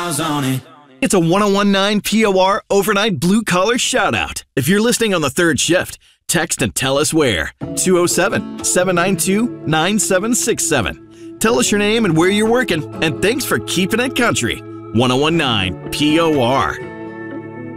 miles on it. It's a 1019 POR overnight blue collar shout out. If you're listening on the third shift, text and tell us where. 207-792-9767. Tell us your name and where you're working, and thanks for keeping it country. 1019 POR.